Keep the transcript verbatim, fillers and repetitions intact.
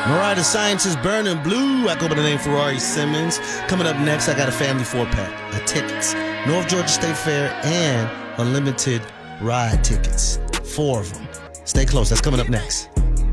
Mariah the Scientist, Burning Blue. I go by the name Ferrari Simmons. Coming up next, I got a family four-pack of tickets. North Georgia State Fair and unlimited ride tickets. Four of them. Stay close. That's coming up next.